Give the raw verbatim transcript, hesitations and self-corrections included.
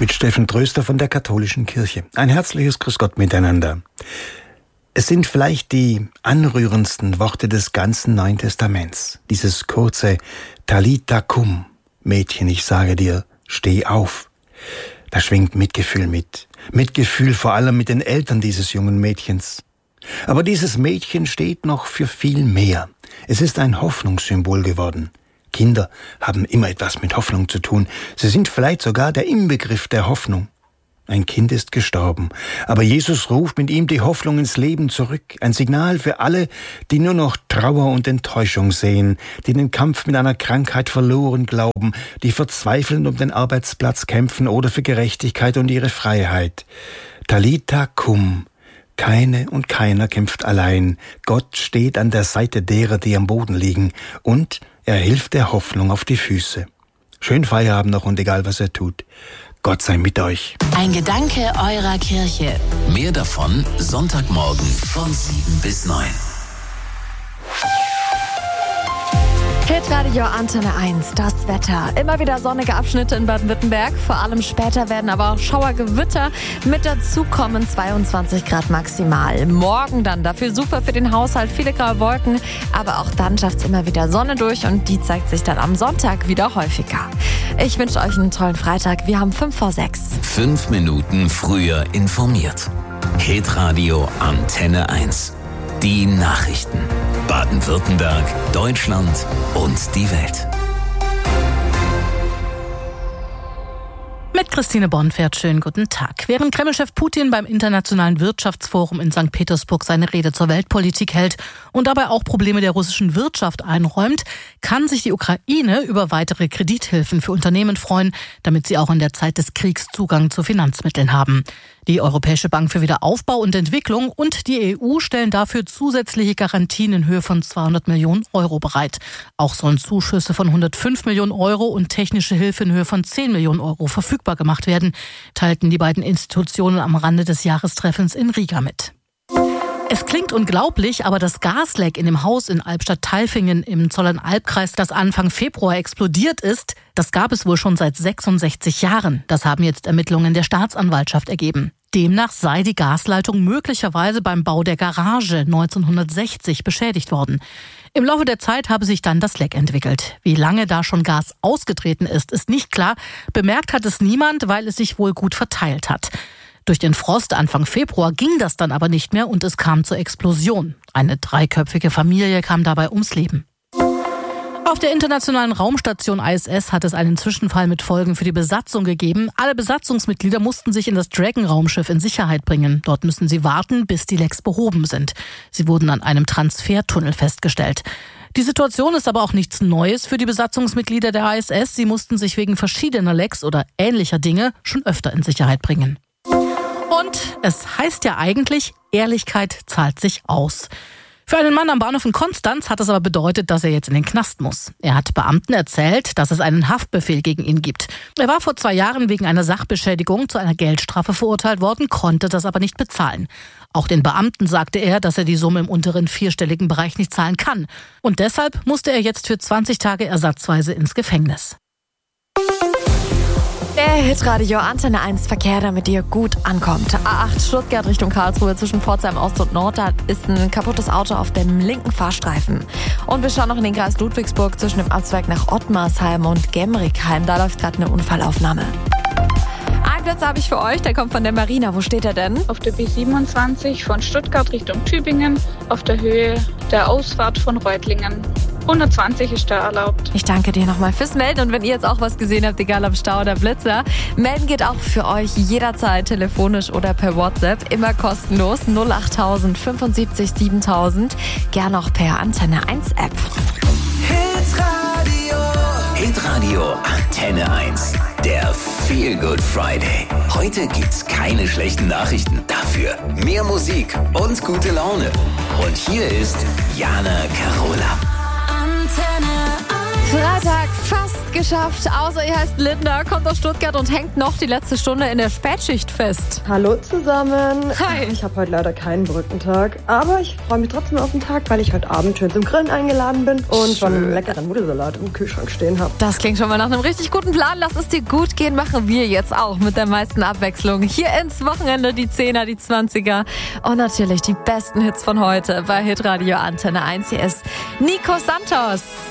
mit Steffen Tröster von der Katholischen Kirche. Ein herzliches Grüß Gott miteinander. Es sind vielleicht die anrührendsten Worte des ganzen Neuen Testaments. Dieses kurze Talita cum, Mädchen, ich sage dir, steh auf. Da schwingt Mitgefühl mit. Mitgefühl vor allem mit den Eltern dieses jungen Mädchens. Aber dieses Mädchen steht noch für viel mehr. Es ist ein Hoffnungssymbol geworden. Kinder haben immer etwas mit Hoffnung zu tun. Sie sind vielleicht sogar der Inbegriff der Hoffnung. Ein Kind ist gestorben, aber Jesus ruft mit ihm die Hoffnung ins Leben zurück. Ein Signal für alle, die nur noch Trauer und Enttäuschung sehen, die den Kampf mit einer Krankheit verloren glauben, die verzweifelnd um den Arbeitsplatz kämpfen oder für Gerechtigkeit und ihre Freiheit. Talita cum. Keine und keiner kämpft allein. Gott steht an der Seite derer, die am Boden liegen, und er hilft der Hoffnung auf die Füße. Schön Feierabend noch und egal was er tut. Gott sei mit euch. Ein Gedanke eurer Kirche. Mehr davon Sonntagmorgen von sieben bis neun. Hitradio Antenne eins, das Wetter. Immer wieder sonnige Abschnitte in Baden-Württemberg. Vor allem später werden aber auch Schauergewitter mit dazukommen. zweiundzwanzig Grad maximal. Morgen dann dafür super für den Haushalt. Viele graue Wolken. Aber auch dann schafft es immer wieder Sonne durch. Und die zeigt sich dann am Sonntag wieder häufiger. Ich wünsche euch einen tollen Freitag. Wir haben fünf vor sechs. Fünf Minuten früher informiert. Hitradio Antenne eins. Die Nachrichten. Baden-Württemberg, Deutschland und die Welt. Mit Christine Bonfert, schönen guten Tag. Während Kremlchef Putin beim Internationalen Wirtschaftsforum in Sankt Petersburg seine Rede zur Weltpolitik hält und dabei auch Probleme der russischen Wirtschaft einräumt, kann sich die Ukraine über weitere Kredithilfen für Unternehmen freuen, damit sie auch in der Zeit des Kriegs Zugang zu Finanzmitteln haben. Die Europäische Bank für Wiederaufbau und Entwicklung und die E U stellen dafür zusätzliche Garantien in Höhe von zweihundert Millionen Euro bereit. Auch sollen Zuschüsse von hundertfünf Millionen Euro und technische Hilfe in Höhe von zehn Millionen Euro verfügbar gemacht werden, teilten die beiden Institutionen am Rande des Jahrestreffens in Riga mit. Es klingt unglaublich, aber das Gasleck in dem Haus in Albstadt-Tailfingen im Zollernalbkreis, das Anfang Februar explodiert ist, das gab es wohl schon seit sechsundsechzig Jahren. Das haben jetzt Ermittlungen der Staatsanwaltschaft ergeben. Demnach sei die Gasleitung möglicherweise beim Bau der Garage neunzehnhundertsechzig beschädigt worden. Im Laufe der Zeit habe sich dann das Leck entwickelt. Wie lange da schon Gas ausgetreten ist, ist nicht klar. Bemerkt hat es niemand, weil es sich wohl gut verteilt hat. Durch den Frost Anfang Februar ging das dann aber nicht mehr und es kam zur Explosion. Eine dreiköpfige Familie kam dabei ums Leben. Auf der internationalen Raumstation I S S hat es einen Zwischenfall mit Folgen für die Besatzung gegeben. Alle Besatzungsmitglieder mussten sich in das Dragon-Raumschiff in Sicherheit bringen. Dort müssen sie warten, bis die Lecks behoben sind. Sie wurden an einem Transfertunnel festgestellt. Die Situation ist aber auch nichts Neues für die Besatzungsmitglieder der I S S. Sie mussten sich wegen verschiedener Lecks oder ähnlicher Dinge schon öfter in Sicherheit bringen. Und es heißt ja eigentlich, Ehrlichkeit zahlt sich aus. Für einen Mann am Bahnhof in Konstanz hat das aber bedeutet, dass er jetzt in den Knast muss. Er hat Beamten erzählt, dass es einen Haftbefehl gegen ihn gibt. Er war vor zwei Jahren wegen einer Sachbeschädigung zu einer Geldstrafe verurteilt worden, konnte das aber nicht bezahlen. Auch den Beamten sagte er, dass er die Summe im unteren vierstelligen Bereich nicht zahlen kann. Und deshalb musste er jetzt für zwanzig Tage ersatzweise ins Gefängnis. Der Hitradio Antenne eins Verkehr, damit ihr gut ankommt. A acht Stuttgart Richtung Karlsruhe zwischen Pforzheim Ost und Nord. Da ist ein kaputtes Auto auf dem linken Fahrstreifen. Und wir schauen noch in den Kreis Ludwigsburg zwischen dem Abzweig nach Ottmarsheim und Gemrickheim. Da läuft gerade eine Unfallaufnahme. Einen Platz habe ich für euch, der kommt von der Marina. Wo steht er denn? Auf der B siebenundzwanzig von Stuttgart Richtung Tübingen, auf der Höhe der Ausfahrt von Reutlingen. hundertzwanzig ist da erlaubt. Ich danke dir nochmal fürs Melden. Und wenn ihr jetzt auch was gesehen habt, egal ob Stau oder Blitzer, melden geht auch für euch jederzeit telefonisch oder per WhatsApp. Immer kostenlos. null achttausend fünfundsiebzig siebentausend. Gern auch per Antenne eins App. Hitradio. Hitradio Antenne eins. Der Feel Good Friday. Heute gibt's keine schlechten Nachrichten. Dafür mehr Musik und gute Laune. Und hier ist Jana Carola. Freitag fast geschafft. Außer ihr heißt Linda, kommt aus Stuttgart und hängt noch die letzte Stunde in der Spätschicht fest. Hallo zusammen. Hi. Ich habe heute leider keinen Brückentag, aber ich freue mich trotzdem auf den Tag, weil ich heute Abend schön zum Grillen eingeladen bin und schon einen leckeren Nudelsalat im Kühlschrank stehen habe. Das klingt schon mal nach einem richtig guten Plan. Lass es dir gut gehen, machen wir jetzt auch mit der meisten Abwechslung. Hier ins Wochenende die Zehner, die Zwanziger und natürlich die besten Hits von heute bei Hitradio Antenne eins. Hier ist Nico Santos.